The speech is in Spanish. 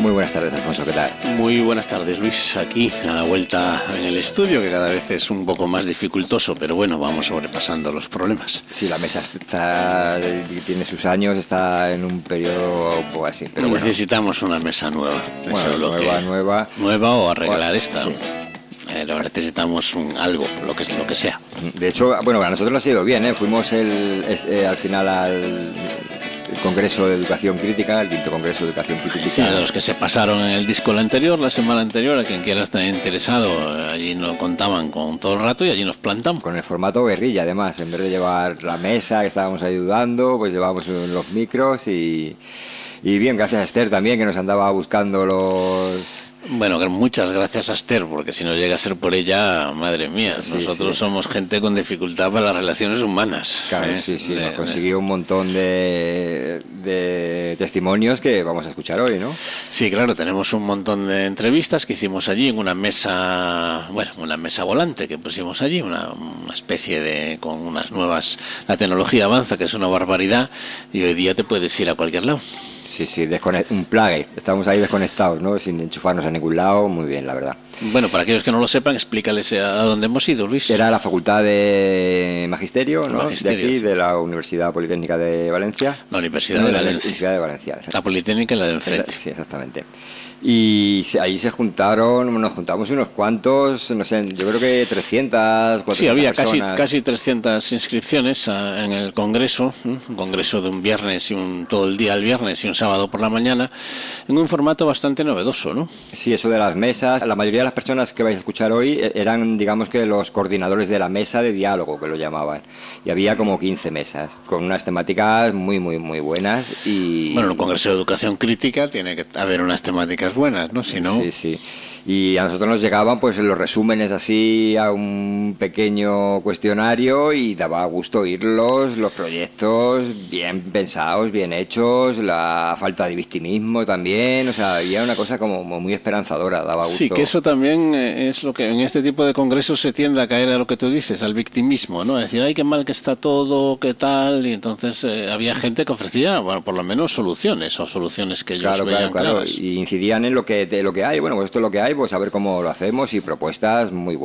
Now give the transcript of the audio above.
Muy buenas tardes, Alfonso, ¿qué tal? Muy buenas tardes, Luis, aquí a la vuelta en el estudio, que cada vez es un poco más dificultoso, pero bueno, vamos sobrepasando los problemas. Sí, la mesa tiene sus años, está en un periodo un poco así, pero bueno. Necesitamos una mesa nueva. Bueno, eso es lo nueva o arreglar esta. Sí. Necesitamos algo, lo que sea. De hecho, bueno, para nosotros ha sido bien, ¿eh? Fuimos al final al Congreso de Educación Crítica, el 5º Congreso de Educación Crítica. Sí, de los que se pasaron en el disco la semana anterior, a quien quiera estar interesado, allí nos contaban con todo el rato y allí nos plantamos. Con el formato guerrilla, además, en vez de llevar la mesa que estábamos ayudando, pues llevábamos los micros y bien, gracias a Esther también, que nos andaba buscando los... Bueno, muchas gracias a Esther, porque si no llega a ser por ella, madre mía, sí, nosotros somos gente con dificultad para las relaciones humanas. Claro, sí, nos consiguió un montón de testimonios que vamos a escuchar hoy, ¿no? Sí, claro, tenemos un montón de entrevistas que hicimos allí en una mesa volante que pusimos allí, una especie con unas nuevas... La tecnología avanza, que es una barbaridad, y hoy día te puedes ir a cualquier lado. Sí, un plugin. Estamos ahí desconectados, ¿no? Sin enchufarnos a ningún lado. Muy bien, la verdad. Bueno, para aquellos que no lo sepan, explícales a dónde hemos ido, Luis. Era la Facultad de Magisterio, ¿no? Magisterio, de aquí, sí. De la Universidad Politécnica de Valencia. La Universidad de Valencia. Universidad de Valencia. La Politécnica y la de enfrente. Sí, exactamente. Y ahí nos juntamos unos cuantos, no sé, yo creo que 300, 400 Sí, había personas. casi 300 inscripciones en el congreso, un congreso de un viernes todo el día el viernes y un sábado por la mañana, en un formato bastante novedoso, ¿no? Sí, eso de las mesas. La mayoría de las personas que vais a escuchar hoy eran, digamos que los coordinadores de la mesa de diálogo, que lo llamaban. Y había como 15 mesas, con unas temáticas muy, muy, muy buenas. Bueno, en el Congreso de Educación Crítica tiene que haber unas temáticas buenas, ¿no? Si no... Sí. Y a nosotros nos llegaban pues los resúmenes así a un pequeño cuestionario y daba gusto oírlos, los proyectos bien pensados, bien hechos, la falta de victimismo también, o sea, había una cosa como muy esperanzadora, daba gusto. Sí, que eso también es lo que en este tipo de congresos se tiende a caer a lo que tú dices, al victimismo, ¿no? Es decir, ay, qué mal que está todo, qué tal, y entonces había gente que ofrecía, bueno, por lo menos soluciones que ellos veían claras. Y incidían en lo que hay, bueno, pues esto es lo que hay, pues a ver cómo lo hacemos y propuestas muy buenas.